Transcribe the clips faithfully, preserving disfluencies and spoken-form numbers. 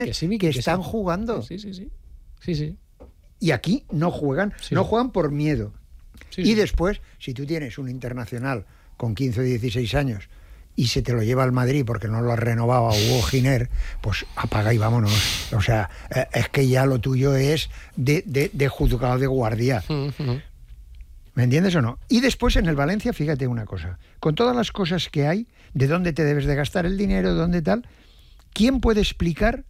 que, sí, Miki, que que están sí. jugando. Sí, sí, sí. sí, sí. Y aquí no juegan, Sí, no sí. juegan por miedo. Sí, y sí. después, si tú tienes un internacional con quince o dieciséis años y se te lo lleva al Madrid porque no lo has renovado a Hugo Giner, pues apaga y vámonos. O sea, eh, es que ya lo tuyo es de, de, de juzgado de guardia. Uh-huh. ¿Me entiendes o no? Y después en el Valencia, fíjate una cosa, con todas las cosas que hay, de dónde te debes de gastar el dinero, dónde tal, ¿quién puede explicar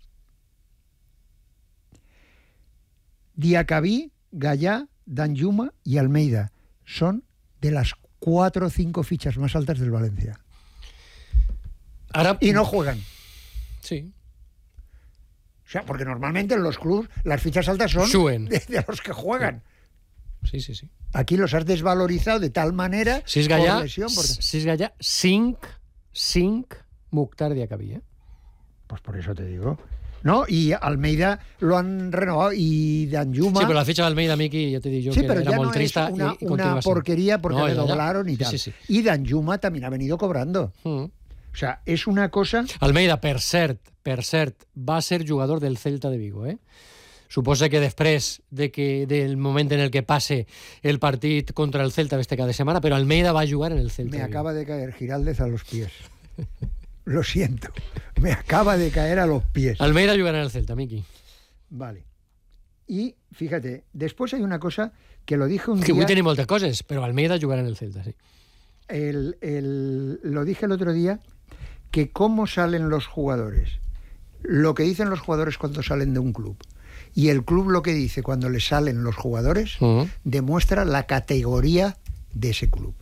Diacabí, Gallá, Danjuma y Almeida? Son de las cuatro o cinco fichas más altas del Valencia. Ahora... Y no juegan. Sí. O sea, porque normalmente en los clubs las fichas altas son de, de los que juegan. Sí, sí, sí. Aquí los has desvalorizado de tal manera si és Gallà, por lesión. Porque... Si és Gallà, cinc, cinc Mukhtar Diacabí, ¿eh? Pues por eso te digo. No, y Almeida lo han renovado y Danjuma... Sí, pero la ficha de Almeida, Miki, ya te digo yo sí, que pero era ya muy no trista. Es una, y, y una porquería porque no, le ya, doblaron ya. y tal. Sí, sí, sí. Y Danjuma también ha venido cobrando. Mm. O sea, és una cosa... Almeida, per cert, per cert, va ser jugador del Celta de Vigo, eh? Suposa que després de que, del moment en el que passe el partit contra el Celta este cada setmana, però Almeida va jugar en el Celta Me de Vigo. acaba de caer Giraldez a los pies. Lo siento. Me acaba de caer a los pies. Almeida jugará en el Celta, Miki. Vale. Y fíjate, después hay una cosa que lo dije un que día... avui tenim moltes coses, però Almeida jugarà en el Celta, sí. El, el, lo dije el otro día, que cómo salen los jugadores, lo que dicen los jugadores cuando salen de un club y el club lo que dice cuando le salen los jugadores, uh-huh. demuestra la categoría de ese club.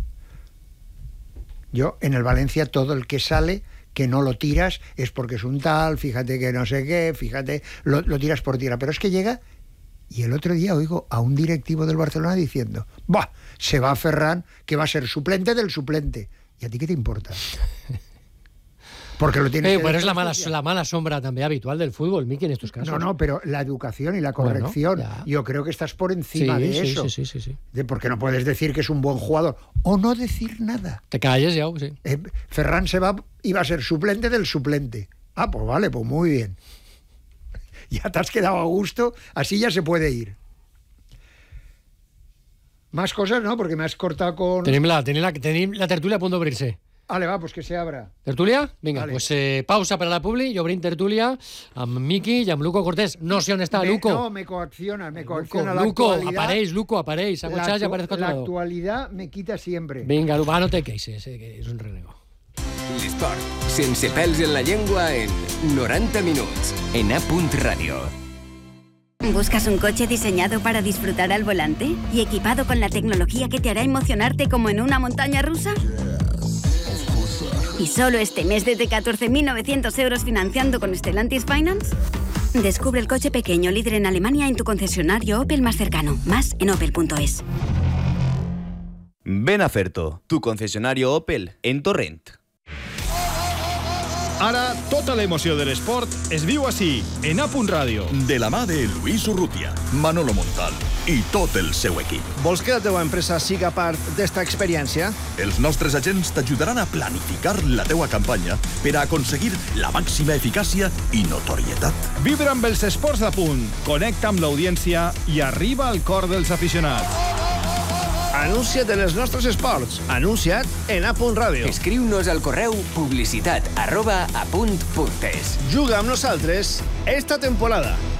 Yo, en el Valencia, todo el que sale, que no lo tiras, es porque es un tal, fíjate que no sé qué, fíjate, lo, lo tiras por tierra. Pero es que llega, y el otro día oigo a un directivo del Barcelona diciendo, ¡bah! Se va Ferran, que va a ser suplente del suplente. ¿Y a ti qué te importa? Porque lo tienes eh, que... Pero es la mala, la mala sombra también habitual del fútbol, Miki, en estos casos. No, no, pero la educación y la corrección, bueno, yo creo que estás por encima sí, de sí, eso. Sí, sí, sí, sí. De porque no puedes decir que es un buen jugador o no decir nada. Te calles ya, sí. Eh, Ferran se va y va a ser suplente del suplente. Ah, pues vale, pues muy bien. Ya te has quedado a gusto, así ya se puede ir. Más cosas, ¿no? Porque me has cortado con... Tenim la, tenim la, tenim la tertúlia a punt d'obrir-se. Vale, va, pues que se abra. Tertúlia? Vinga, vale. pues eh, pausa per a la publi i obrim tertúlia amb Miki i amb Luco Cortés. No sé on està, me, Luco. No, me coacciona, me coacciona Luco, la Luco, apareix, Luco, apareix. S'ha cotxat i apareix La actualidad me quita siempre. Vinga, va, no te queixes, eh, que és un renego. L'esport, sense pèls en la llengua, en noranta minuts, en A Punt Ràdio. ¿Buscas un coche diseñado para disfrutar al volante y equipado con la tecnología que te hará emocionarte como en una montaña rusa? ¿Y solo este mes desde catorce mil novecientos euros financiando con Stellantis Finance? Descubre el coche pequeño líder en Alemania en tu concesionario Opel más cercano. Más en opel punto es. Ven a Ferto, tu concesionario Opel en Torrent. Ara, tota l'emoció de l'esport es viu així, en A Punt Ràdio. De la mà de Luis Urrutia, Manolo Montal i tot el seu equip. Vols que la teva empresa siga part d'esta experiència? Els nostres agents t'ajudaran a planificar la teua campanya per a aconseguir la màxima eficàcia i notorietat. Vibra amb els esports d'A Punt, connecta amb l'audiència i arriba al cor dels aficionats. Anuncia't en els nostres esports. Anuncia't en A Punt Ràdio. Escriu-nos al correu publicitat arroba apunt punt es. Juga amb nosaltres esta temporada.